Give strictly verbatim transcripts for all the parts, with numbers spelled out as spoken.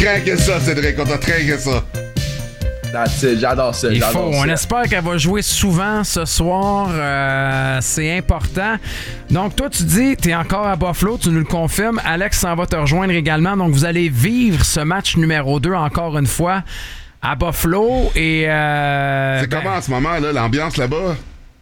craqué ça, Cédric. On t'a craqué ça. J'adore ça. Il j'adore faut. ça. On espère qu'elle va jouer souvent ce soir. Euh, c'est important. Donc, toi, tu dis, tu es encore à Buffalo, tu nous le confirmes. Alex s'en va te rejoindre également. Donc, vous allez vivre ce match numéro deux encore une fois à Buffalo. Et euh, c'est ben, comment en ce moment, là, l'ambiance là-bas?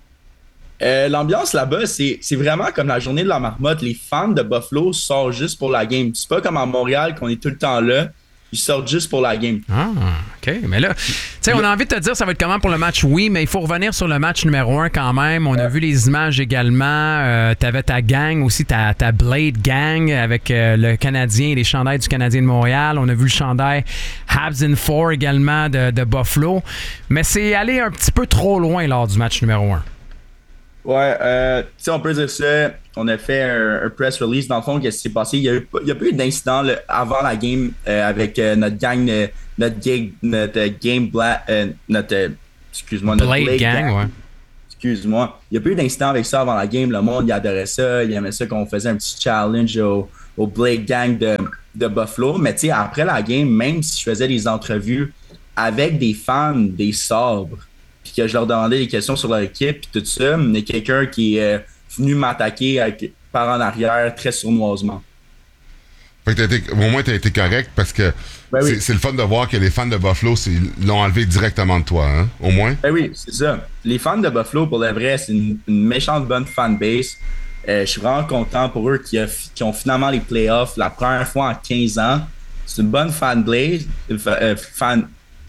Euh, l'ambiance là-bas, c'est, c'est vraiment comme la journée de la marmotte. Les fans de Buffalo sortent juste pour la game. C'est pas comme à Montréal qu'on est tout le temps là. Ils sortent juste pour la game. Ah, OK. Mais là, tu sais, on a envie de te dire ça va être comment pour le match, oui, mais il faut revenir sur le match numéro un quand même. On a vu les images également. Euh, tu avais ta gang aussi, ta, ta Blade Gang avec euh, le Canadien et les chandails du Canadien de Montréal. On a vu le chandail Habs in Four également de, de Buffalo. Mais c'est allé un petit peu trop loin lors du match numéro un. Ouais, euh, tu sais, on peut dire ça. On a fait un, un press release. Dans le fond, qu'est-ce qui s'est passé? Il y a eu, il y a pas eu d'incident là, avant la game euh, avec euh, notre gang, euh, notre, gang, notre euh, game black, euh, notre, euh, excuse-moi, notre Blade, Blade gang, gang. Ouais. Excuse-moi. Il n'y a pas eu d'incident avec ça avant la game. Le monde, il adorait ça. Il aimait ça qu'on faisait un petit challenge au, au Blade Gang de, de Buffalo. Mais tu sais, après la game, même si je faisais des entrevues avec des fans des Sabres, puis que je leur demandais des questions sur leur équipe, puis tout ça, il y a quelqu'un qui est euh, venu m'attaquer avec, par en arrière très sournoisement. Fait que t'as été, au moins, tu as été correct parce que ben c'est, oui. c'est le fun de voir que les fans de Buffalo c'est, l'ont enlevé directement de toi, hein, au moins. Ben oui, c'est ça. Les fans de Buffalo, pour le vrai, c'est une, une méchante bonne fanbase. Euh, je suis vraiment content pour eux qui, a, qui ont finalement les playoffs la première fois en quinze ans. C'est une bonne fanbase. Euh, fan,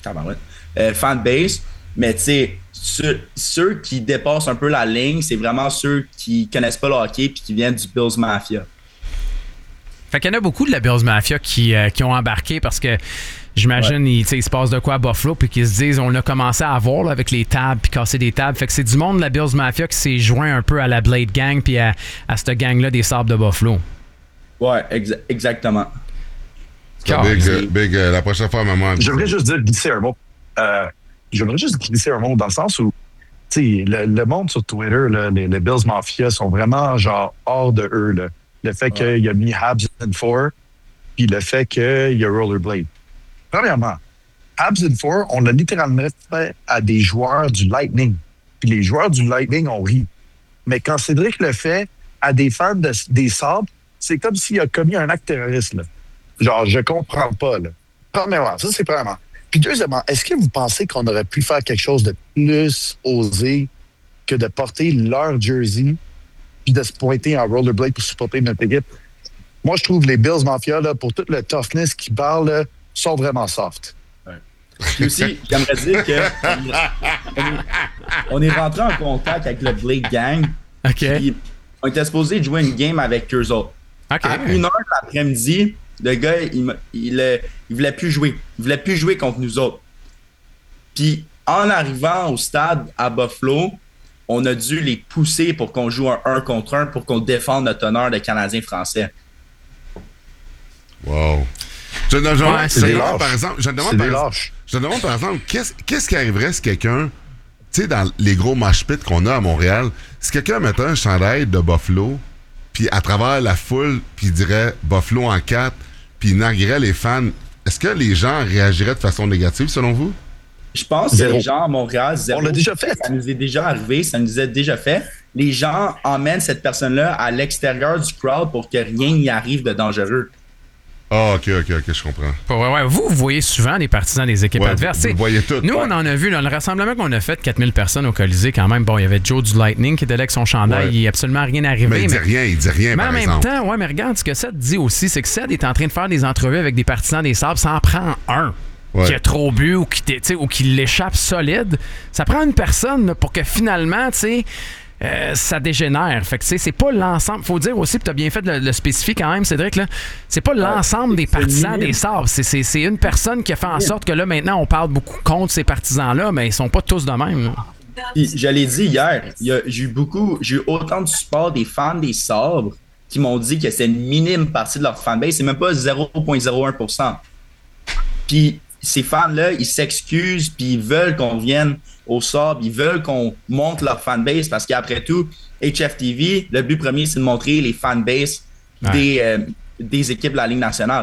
euh, fanbase. Mais tu sais, ceux, ceux qui dépassent un peu la ligne, c'est vraiment ceux qui connaissent pas le hockey puis qui viennent du Bills Mafia. Fait qu'il y en a beaucoup de la Bills Mafia qui, euh, qui ont embarqué parce que j'imagine ouais. il, il se passe de quoi à Buffalo puis qu'ils se disent on a commencé à avoir là, avec les tables puis casser des tables. Fait que c'est du monde de la Bills Mafia qui s'est joint un peu à la Blade Gang puis à, à cette gang-là des Sabres de Buffalo. Ouais, exa- exactement. Car, big, euh, big euh, la prochaine fois, maman. J'aimerais juste dire glisser un mot. Euh, J'aimerais juste glisser un mot dans le sens où, tu sais, le, le monde sur Twitter, là, les, les Bills Mafia sont vraiment genre hors de eux. Là. Le fait ouais. qu'il a mis Habs in Four, puis le fait qu'il y a Rollerblade. Premièrement, Habs in Four, on l'a littéralement fait à des joueurs du Lightning. Puis les joueurs du Lightning ont ri. Mais quand Cédric le fait à des fans de, des Sabres, c'est comme s'il a commis un acte terroriste. Là. Genre, je comprends pas. Là. Premièrement, ça c'est premièrement. Puis deuxièmement, est-ce que vous pensez qu'on aurait pu faire quelque chose de plus osé que de porter leur jersey puis de se pointer en rollerblade pour supporter notre équipe? Moi, je trouve les Bills Mafia, là, pour tout le toughness qu'ils parlent, là, sont vraiment soft. Ouais. Puis aussi, j'aimerais dire que on est, on est rentré en contact avec le Blade Gang. OK. Puis on était supposé jouer une game avec eux autres. OK. À une heure de l'après-midi, le gars, il, il, il voulait plus jouer. Il voulait plus jouer contre nous autres. Puis, en arrivant au stade à Buffalo, on a dû les pousser pour qu'on joue un un contre un pour qu'on défende notre honneur de Canadiens français. Wow. Je me demande, ouais, je me demande par exemple, je me demande, par exemple, lâches. je me demande par exemple, qu'est-ce, qu'est-ce qui arriverait si quelqu'un, tu sais, dans les gros mosh pits qu'on a à Montréal, si quelqu'un mettait un chandail de Buffalo, puis à travers la foule, puis il dirait Buffalo en quatre, puis il narguerait les fans, est-ce que les gens réagiraient de façon négative selon vous? Je pense zéro. Que les gens à Montréal, zéro. On l'a déjà fait. Ça nous est déjà arrivé, ça nous est déjà fait. Les gens emmènent cette personne-là à l'extérieur du crowd pour que rien n'y arrive de dangereux. Ah, oh, OK, OK, OK, je comprends. Ouais, ouais. Vous, vous voyez souvent des partisans des équipes ouais, adverses. Vous, vous voyez tout. Nous, ouais. on en a vu, là, le rassemblement qu'on a fait de quatre mille personnes au Colisée, quand même. Bon, il y avait Joe du Lightning qui était là avec son chandail. Ouais. Il n'est absolument rien arrivé. Mais il dit mais... rien, il dit rien, mais par en même exemple. temps, ouais, mais regarde, ce que Seth dit aussi, c'est que Seth est en train de faire des entrevues avec des partisans des Sabres. Ça en prend un. Ouais. Qui a trop bu ou qui, ou qui l'échappe solide. Ça prend une personne là, pour que finalement, tu sais, euh, ça dégénère. Fait que, tu sais, c'est pas l'ensemble. Faut dire aussi, puis t'as bien fait de le, le spécifier quand même, Cédric, là. C'est pas l'ensemble des partisans des Sabres. C'est, c'est, c'est une personne qui a fait en sorte que là, maintenant, on parle beaucoup contre ces partisans-là, mais ils sont pas tous de même. Là. Puis, je l'ai dit hier, il y a, j'ai eu beaucoup, j'ai eu autant de support des fans des Sabres qui m'ont dit que c'est une minime partie de leur fanbase. C'est même pas zéro virgule zéro un pour cent. Puis, ces fans-là, ils s'excusent puis ils veulent qu'on vienne au Sabres, ils veulent qu'on monte leur fanbase parce qu'après tout, H F T V, le but premier, c'est de montrer les fanbases ouais. des, euh, des équipes de la Ligue nationale.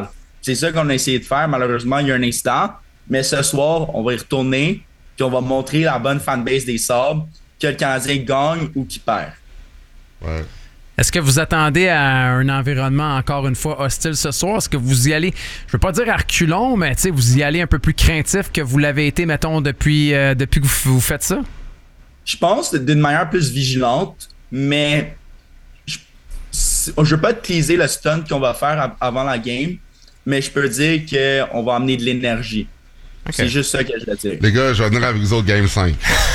c'est ça qu'on a essayé de faire. Malheureusement, il y a un instant. Mais ce soir, on va y retourner puis on va montrer la bonne fanbase des Sabres que le Canadien gagne ou qu'il perd. Ouais. Est-ce que vous attendez à un environnement encore une fois hostile ce soir? Est-ce que vous y allez, je veux pas dire à reculons, mais vous y allez un peu plus craintif que vous l'avez été, mettons, depuis, euh, depuis que vous, vous faites ça? Je pense d'une manière plus vigilante, mais je ne veux pas te teaser le stunt qu'on va faire avant la game, mais je peux dire qu'on va amener de l'énergie. Okay. C'est juste ça que je veux dire. Les gars, je vais venir avec vous autres Game cinq.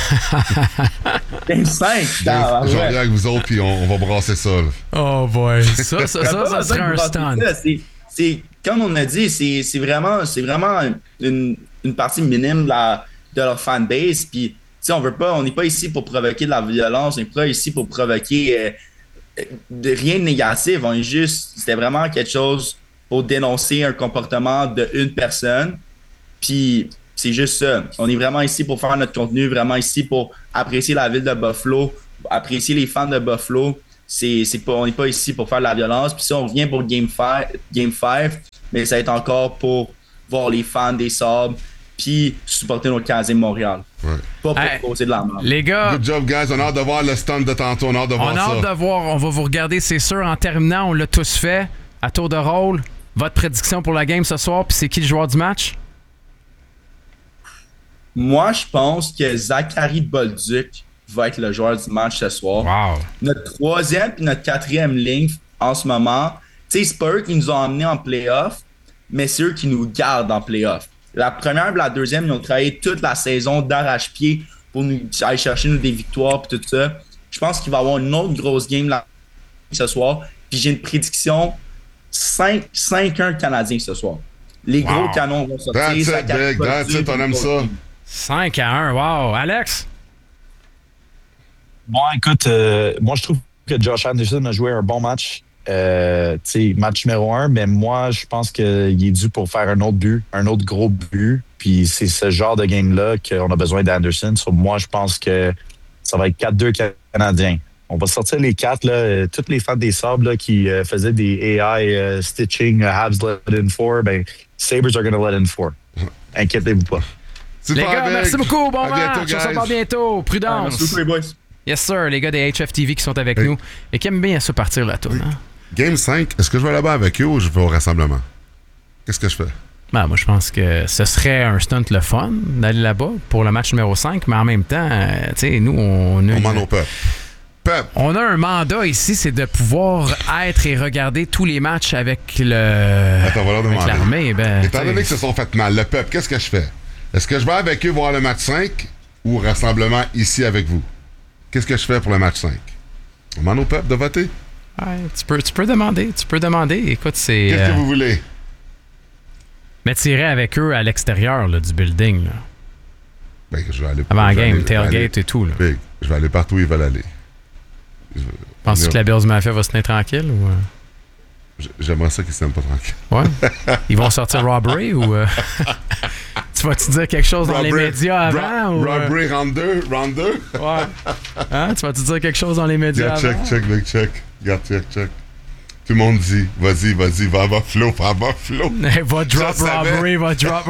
Game cinq? Game, je vais venir avec vous autres puis on, on va brasser ça. Là. Oh boy, ça, ça, ça, ça, ça serait un stunt. C'est, c'est, comme on a dit, c'est, c'est vraiment, c'est vraiment une, une partie minime de, la, de leur fanbase. Puis, on veut pas, on n'est pas ici pour provoquer de la violence, on n'est pas ici pour provoquer euh, de rien de négatif. On est juste, c'était vraiment quelque chose pour dénoncer un comportement d'une personne. Puis c'est juste ça. On est vraiment ici pour faire notre contenu, vraiment ici pour apprécier la ville de Buffalo, apprécier les fans de Buffalo. C'est, c'est pas, on n'est pas ici pour faire de la violence. Puis si on vient pour Game cinq, Game cinq, mais ça va être encore pour voir les fans des Sabres puis supporter nos Canadiens de Montréal. Ouais. Pas pour hey, causer de la merde. Les gars, good job, guys. On a hâte de voir le stunt de tantôt. On a hâte de voir on ça. On a hâte de voir. On va vous regarder, c'est sûr. En terminant, on l'a tous fait. À tour de rôle, votre prédiction pour la game ce soir, puis c'est qui le joueur du match? Moi, je pense que Zachary Bolduc va être le joueur du match ce soir. Wow. Notre troisième et notre quatrième ligne en ce moment, tu sais, c'est pas eux qui nous ont emmenés en playoff, mais c'est eux qui nous gardent en playoff. La première et la deuxième, ils ont travaillé toute la saison d'arrache-pied pour nous aller chercher nous des victoires et tout ça. Je pense qu'il va y avoir une autre grosse game là, ce soir. Puis j'ai une prédiction cinq un Canadiens ce soir. Les wow. gros canons vont sortir. That's it, big. That's it, on aime ça. cinq à un, wow. Alex? Bon, écoute, euh, moi, je trouve que Josh Anderson a joué un bon match. Euh, match numéro un, mais moi, je pense qu'il est dû pour faire un autre but, un autre gros but. Puis c'est ce genre de game-là qu'on a besoin d'Anderson. So, moi, je pense que ça va être quatre deux Canadiens. On va sortir les quatre, là, tous les fans des Sabres là, qui euh, faisaient des A I uh, stitching, uh, Habs let in four, ben, Sabres are going to let in four. Inquiétez-vous pas. Les gars, avec. Merci beaucoup. Bon match. On se revoit bientôt. Prudence. Merci beaucoup, les boys. Yes, sir. Les gars des H F T V qui sont avec hey. nous et qui aiment bien ça partir la tourne. Oui. Hein? Game cinq, est-ce que je vais là-bas avec eux ou je vais au rassemblement? Qu'est-ce que je fais? Ben, moi, je pense que ce serait un stunt le fun d'aller là-bas pour le match numéro cinq, mais en même temps, euh, tu sais, nous, on a. On demande au peuple. Peuple. On a un mandat ici, c'est de pouvoir être et regarder tous les matchs avec le. Attends, on va leur avec l'armée. Ben, étant donné que se sont fait mal, le peuple, qu'est-ce que je fais? Est-ce que je vais avec eux voir le match cinq ou rassemblement ici avec vous? Qu'est-ce que je fais pour le match cinq? On demande au peuple de voter. Ouais, tu peux, tu peux demander, tu peux demander. Écoute, c'est... Qu'est-ce euh, que vous voulez? Mais tirer avec eux à l'extérieur là, du building. Là. Ben, je vais aller... Avant la game, aller, tailgate aller, et tout. Là. Big, je vais aller partout où ils veulent aller. Penses-tu que la Bills Mafia va se tenir tranquille? Ou... J'aimerais ça qu'ils se tiennent pas tranquilles. Ouais. Ils vont sortir Robbery ou... Euh... Tu vas-tu dire quelque chose dans Robbery, les médias avant? Ro- ou... Robbery round deux? Round deux? Ouais. Hein? Tu vas-tu dire quelque chose dans les médias yeah, avant? Check, check, big check. Regarde, check, check. Tout le monde dit, vas-y, vas-y, va à Buffalo, va à Buffalo. Hey, va drop Robbery, va drop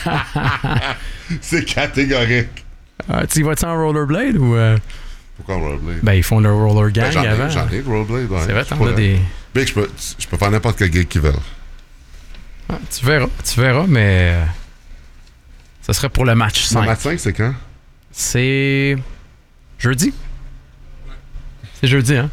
C'est catégorique. Ah, tu y vas-tu en rollerblade ou... Euh... Pourquoi rollerblade? Ben, ils font le roller gang ben, j'en ai, avant. J'en ai de rollerblade, ouais. C'est vrai, t'en as des... Big, je peux, je peux faire n'importe quel gig qu'ils veulent. Ah, tu verras, tu verras, mais... Ça serait pour le match cinq. Le match cinq, c'est quand? C'est... Jeudi. C'est jeudi, hein?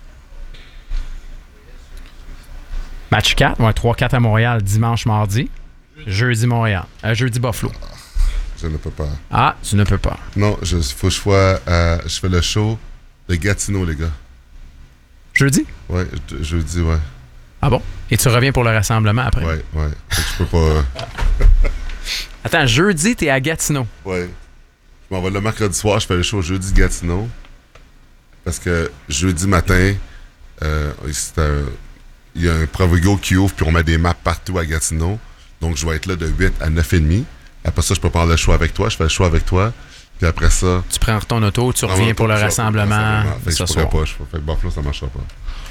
Match quatre, ouais, trois quatre à Montréal, dimanche, mardi. Jeudi, Montréal. Euh, jeudi, Buffalo. Je ne peux pas. Ah, tu ne peux pas. Non, il faut que je sois... Euh, je fais le show de Gatineau, les gars. Jeudi? Ouais, je, jeudi, ouais. Ah bon? Et tu reviens pour le rassemblement après? Ouais, ouais. Fait que je peux pas... Euh... Attends, jeudi, t'es à Gatineau. Ouais. Je m'en vais le mercredi soir, je fais le show jeudi Gatineau. Parce que jeudi matin, euh, c'est un... il y a un Provigo qui ouvre, puis on met des maps partout à Gatineau. Donc, je vais être là de huit à neuf heures trente. Après ça, je peux prendre le show avec toi. Je fais le show avec toi. Puis après ça... Tu prends ton auto, tu reviens pour le rassemblement. rassemblement. Fait que ce je soir. pourrais pas. Je, fait que Buffalo, ça marchera pas.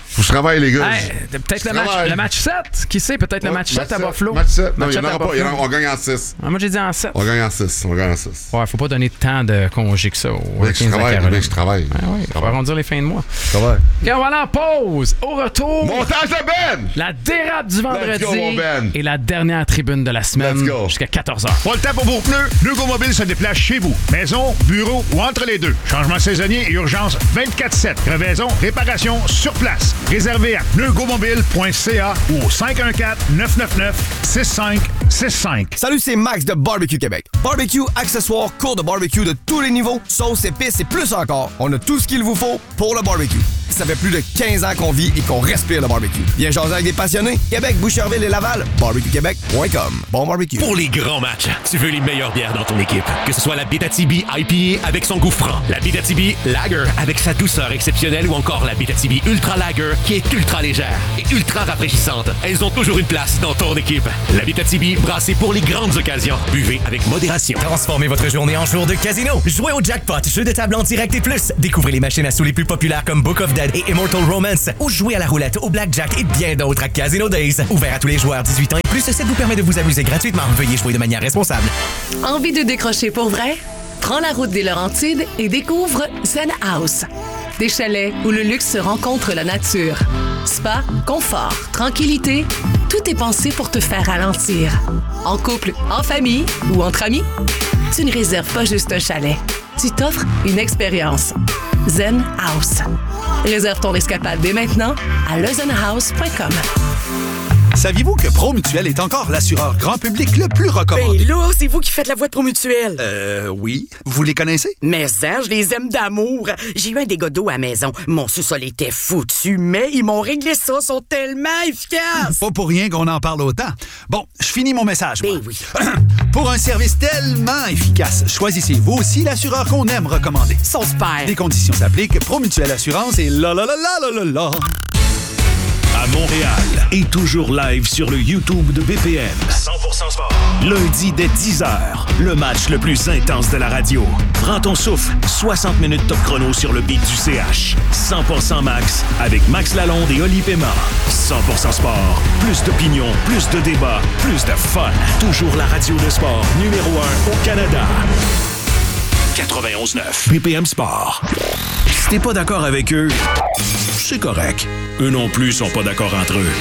Faut que je travaille, les gars. Hey, peut-être le match, le match sept. Qui sait? Peut-être ouais, le match sept à Buffalo. Match sept. Non, match il n'y en aura pas. Il y en a, on gagne en six. Ah, moi, j'ai dit en sept. On gagne en six. On gagne en six. Ouais, faut pas donner tant de congés que ça. Oui, je travaille. Oui, je travaille. Ah, ouais, faut arrondir les fins de mois. Je travaille. OK, on va aller en pause. Au retour. Montage de Ben! La dérape du vendredi. Let's go, mon Ben. Et la dernière tribune de la semaine. Let's go. Jusqu'à quatorze heures. Pas le temps pour vos pneus. Neugo Mobile se déplace chez vous. Maison, bureau ou entre les deux. Changement saisonnier et urgence vingt-quatre sept. Crevaison, réparation sur place. Réservé à neugomobile point c a ou au cinq un quatre, neuf neuf neuf, six cinq six cinq. Salut, c'est Max de Barbecue Québec. Barbecue, accessoires, cours de barbecue de tous les niveaux, sauces, épices et plus encore. On a tout ce qu'il vous faut pour le barbecue. Ça fait plus de quinze ans qu'on vit et qu'on respire le barbecue. Viens jaser avec des passionnés. Québec, Boucherville et Laval. barbecue québec point com. Bon barbecue. Pour les grands matchs, tu veux les meilleures bières dans ton équipe. Que ce soit la Abitibi I P A avec son goût franc, la Abitibi Lager avec sa douceur exceptionnelle ou encore la Abitibi Ultra Lager qui est ultra légère et ultra rafraîchissante. Elles ont toujours une place dans ton équipe. La Abitibi brassée pour les grandes occasions. Buvez avec modération. Transformez votre journée en jour de casino. Jouez au jackpot, jeu de table en direct et plus. Découvrez les machines à sous les plus populaires comme Book of Dead et Immortal Romance. Ou jouez à la roulette, au blackjack et bien d'autres à Casino Days. Ouvert à tous les joueurs dix-huit ans et plus, ça vous permet de vous amuser gratuitement. Veuillez jouer de manière responsable. Envie de décrocher pour vrai? Prends la route des Laurentides et découvre Zen House. Des chalets où le luxe se rencontre la nature. Spa, confort, tranquillité, tout est pensé pour te faire ralentir. En couple, en famille ou entre amis, tu ne réserves pas juste un chalet. Tu t'offres une expérience. Zen House. Réserve ton escapade dès maintenant à le zen house point com. Saviez-vous que Promutuel est encore l'assureur grand public le plus recommandé? Ben là, c'est vous qui faites la voix de Promutuel. Euh, oui. Vous les connaissez? Mais ça, je les aime d'amour. J'ai eu un dégât d'eau à la maison. Mon sous-sol était foutu, mais ils m'ont réglé ça. Ils sont tellement efficaces. Pas pour rien qu'on en parle autant. Bon, je finis mon message. Ben moi. oui. Pour un service tellement efficace, choisissez vous aussi l'assureur qu'on aime recommander. Son super. Des conditions s'appliquent. Promutuel Assurance et la la la la la la la. À Montréal et toujours live sur le YouTube de B P M. cent pour cent sport. Lundi dès dix heures, le match le plus intense de la radio. Prends ton souffle, soixante minutes top chrono sur le beat du C H. cent pour cent Max avec Max Lalonde et Oli Paiement. cent pour cent sport, plus d'opinion, plus de débats, plus de fun. Toujours la radio de sport numéro un au Canada. quatre-vingt-onze neuf B P M Sport. Si t'es pas d'accord avec eux, c'est correct. Eux non plus sont pas d'accord entre eux.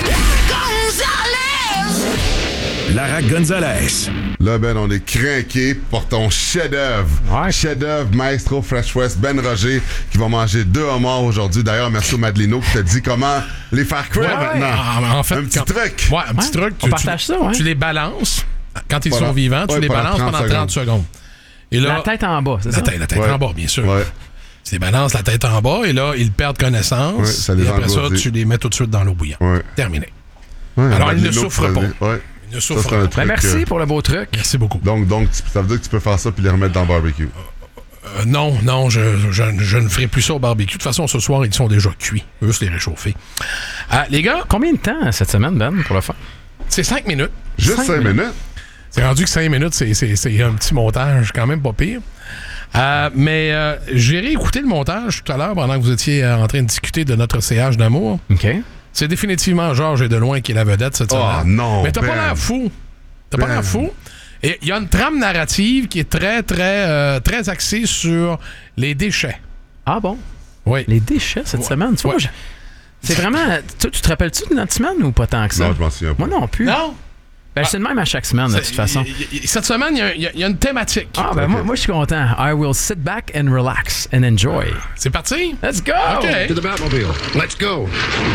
Gonzalez! Lara Gonzalez. Là, Ben, on est craqué pour ton chef-d'œuvre. Ouais. Chef-d'œuvre, Maestro Fresh West, Ben Roger, qui va manger deux homards aujourd'hui. D'ailleurs, merci au Madelino qui t'a dit comment les faire cuire ouais, maintenant. En, en fait, un petit quand, truc. Ouais, un petit ouais, truc. On Tu, partage tu, ça, ouais. Tu les balances. Quand ils Voilà. sont vivants, tu Ouais, les pendant balances trente pendant trente secondes. Et là, la tête en bas, c'est la ça? Tête, la tête Ouais. en bas, bien sûr. Ouais. Tu les balances la tête en bas et là, ils perdent connaissance. Ouais, ça les et après ça, engourdit. tu les mets tout de suite dans l'eau bouillante. Ouais. Terminé. Ouais, Alors, il ne Madelino souffre pas. faisait- Ouais. Il ne Ça, souffre c'est un pas. truc, Ben, merci euh, pour le beau truc. Merci beaucoup. Donc, donc, ça veut dire que tu peux faire ça puis les remettre dans le barbecue. Euh, non, non, je, je, je ne ferai plus ça au barbecue. De toute façon, ce soir, ils sont déjà cuits. Eux, se les réchauffer. Euh, les gars, Combien de temps cette semaine, Ben, pour le faire? c'est cinq minutes. Juste Cinq cinq minutes. minutes. C'est rendu que cinq minutes, c'est, c'est, c'est un petit montage quand même pas pire. Euh, mais euh, j'ai réécouté le montage tout à l'heure pendant que vous étiez euh, en train de discuter de notre C H d'amour. OK. C'est définitivement Georges et Deloin qui est la vedette cette Oh semaine. non, Mais t'as Ben. pas l'air fou. T'as pas Ben. l'air fou. Et il y a une trame narrative qui est très, très, euh, très axée sur les déchets. Ah bon? Oui. Les déchets cette Ouais. semaine. Tu vois, Ouais. moi, je- c'est vraiment... Tu, tu te rappelles-tu de notre semaine ou pas tant que ça? Non, je m'en souviens pas. Moi non plus. Non? Ben, c'est le même à chaque semaine, de toute façon. Y- y- Cette semaine, il y a- il y, a- il y a une thématique. Ah, ben moi, moi je suis content. I will sit back and relax and enjoy. C'est parti? Let's go! OK. To the Batmobile. Let's go.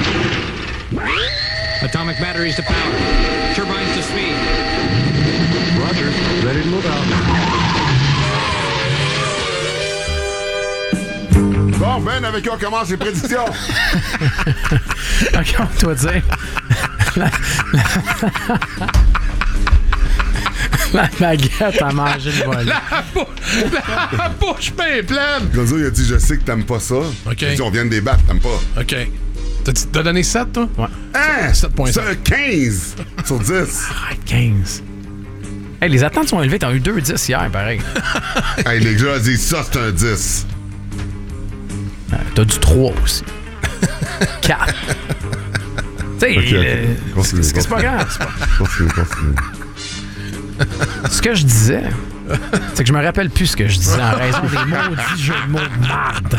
Atomic batteries to power. Turbines to speed. Roger. Ready to move out. Bon, Ben, avec qui on commence les prédictions? OK, on doit dire. La, la, la baguette a mangé le volet. La, bou- la bouche bien pleine. Gonzo, il a dit, je sais que t'aimes pas ça. OK. Il a dit, on vient de débattre, t'aimes pas. OK. T'as, t'as donné sept, toi? Ouais. Hein? sept virgule cinq. C'est un quinze sur dix. Arrête, quinze. Hey, les attentes sont élevées. T'as eu deux dix hier, pareil. Hey, les gars disent ça, c'est un dix. Euh, T'as du trois aussi. Quatre. Tu sais, Okay, le- okay. Continue, c'est c'est pas continue. grave. c'est pas- Continue, continue. Ce que je disais, c'est que je me rappelle plus ce que je disais en raison des maudits jeux de mots de marde.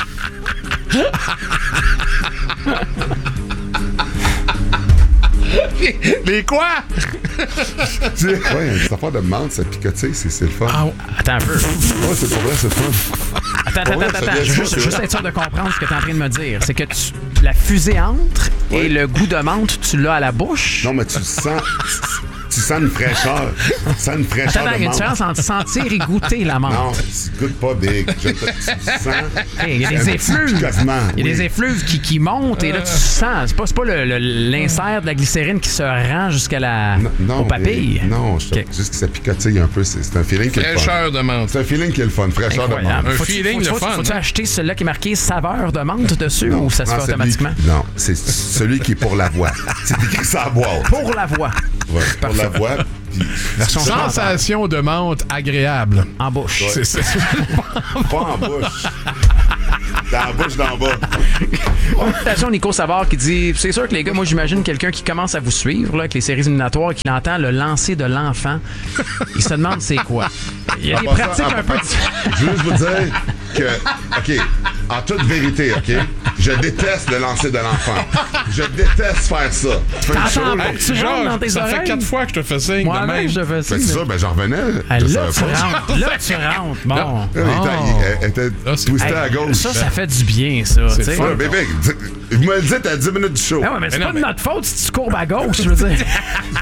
Les quoi? Ouais, cette affaire de menthe, ça picote, c'est, c'est le fun. Ah, attends un peu. Ouais, c'est pour vrai, c'est le fun. Attends, Pour attends, vrai, attends, ça attends. vient Je de veux ça, juste, c'est juste vrai. être sûr de comprendre ce que tu es en train de me dire. C'est que tu, la fusée entre et le goût de menthe, tu l'as à la bouche. Non, mais tu sens. Tu sens une fraîcheur. Tu sens une fraîcheur Attends, de il y a une menthe. différence entre sentir et goûter la menthe. Non, tu goûtes pas big. Je te- tu sens. Hey, il y a un des petit effluves. picotement, Il y a oui. des effluves qui, qui montent et là, tu sens. C'est pas, c'est pas le, le- l'insert de la glycérine qui se rend jusqu'à la, Non, aux papilles. mais- non, je te- juste que ça picotille un peu. C'est, c'est un feeling qui est le fun. Fraîcheur de menthe. C'est un feeling qui est le fun. Fraîcheur de menthe. Incroyable. Un Faut-tu- feeling faut-tu- de fun, Faut-tu hein? acheter celui-là qui est marqué saveur de menthe dessus ou ça se fait prends celui automatiquement? qui- non, c'est celui qui est pour la voix. C'est écrit ça à boîte. Pour la voix. Ouais, pour la voix. Puis, Version Sensation de menthe agréable. En bouche. C'est ça. pas en bouche. Dans la bouche d'en bas. Attention, Nico Savard qui dit c'est sûr que les gars, moi j'imagine quelqu'un qui commence à vous suivre là, avec les séries éliminatoires, qui entend le lancer de l'enfant. Il se demande c'est quoi. Il y a En des passant, pratiques en- un peu Je veux juste vous dire que, OK, en toute vérité, OK, je déteste le lancer de l'enfant. Je déteste faire ça. Tu fais une T'entends chose- pas que tu rentres dans tes ça fait oreilles? quatre fois que je te fais signe. Moi, de même, même. je te fais Ben, signe. c'est ça, ben j'en revenais. Ah, je là, savais tu pas. rentres. Là, tu rentres. Bon. Là, il Bon. était- il était Là, c'est- twisté Hey, à gauche. Ça, ça fait du bien, ça. C'est tu sais. le fun. Ouais, bébé, vous me le dites à dix minutes du show. Ah ouais, mais c'est Mais pas non, de mais- notre faute si tu courbes à gauche, je veux dire.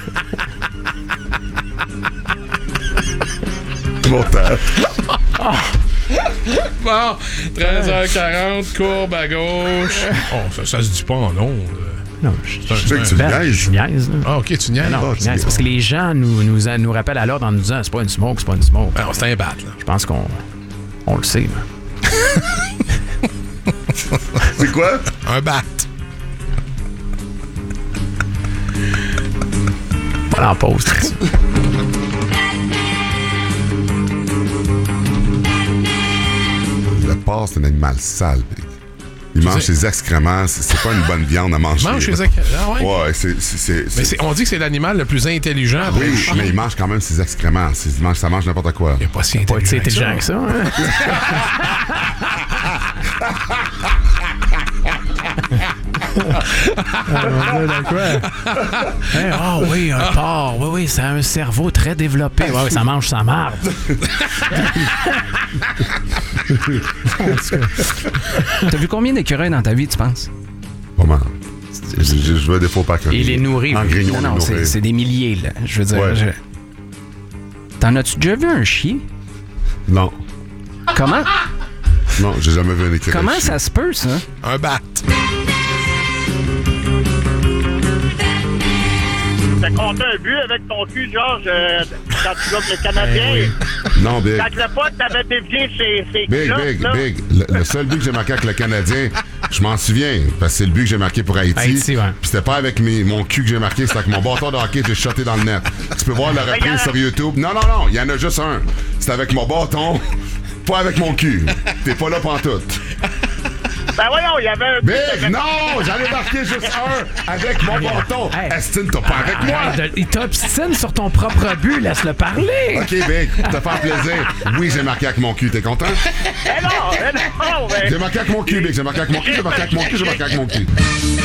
Mon temps. Bon, treize heures quarante, courbe à gauche. Oh, ça, ça se dit pas en ondes. Non, je, C'est un- Je sais que tu c'est le un- Ben, niaises. je niaise, là. Ah, ok, tu niaises. Non, Ah, je tu niaise, dis- parce que les gens nous, nous, nous rappellent à l'ordre en nous disant c'est pas une smoke, c'est pas une smoke. Ah, c'est un bat, là. Je pense qu'on on le sait. là. C'est quoi? Un bat. Pas en pause. là-dessus. Le porc, c'est un animal sale. Big. Il mange sais- ses excréments. C'est, c'est pas une bonne viande à manger. Mange là. ses excréments. Ah ouais? Ouais, c'est. c'est, c'est, Mais c'est- c'est- on dit que c'est l'animal le plus intelligent. après Oui, le chien. mais il mange quand même ses excréments. C'est- il mange- ça mange n'importe quoi. Il est pas si Pas intelligent, être si intelligent que ça. hein? Hein, Ah oui, un porc. Oui, oui, ça a un cerveau très développé. Ouais, ouais, ça mange sa marde. T'as vu combien d'écureuils dans ta vie, tu penses? Pas mal. Je, je, je veux des faux pas. Et les nourrir. En grignon, Non, non, les c'est, nourrir. c'est des milliers, là. Je veux dire. Ouais. je- T'en as-tu déjà vu un chien? Non. Comment? Non, j'ai jamais vu un écureuil. Comment ça se peut, ça? Un bat. T'as compté un but avec ton cul, Georges, euh, quand tu joues avec le Canadien. Non, Big. Quand le pote t'avait dévié ses, ses Big, culottes, big, là. big. Le, le seul but que j'ai marqué avec le Canadien, je m'en souviens, parce que c'est le but que j'ai marqué pour Haïti. Haïti, ouais. Puis c'était pas avec mes, mon cul que j'ai marqué, c'était avec mon bâton de hockey que j'ai shoté dans le net. Tu peux voir la reprise sur YouTube. Non, non, non, il y en a juste un. C'est avec mon bâton, pas avec mon cul. T'es pas là pantoute. Ben voyons, il y avait un but. Big, non, j'en ai marqué juste un avec mon bâton. Hey. Estime, t'as pas avec moi. Arrête de- Il t'obstine sur ton propre but, laisse-le parler. OK, Big, te faire plaisir. Oui, j'ai marqué avec mon cul, t'es content? Eh non, eh non, ben. J'ai marqué avec mon cul, Big, j'ai marqué avec mon cul, j'ai marqué avec mon cul, j'ai marqué avec mon cul.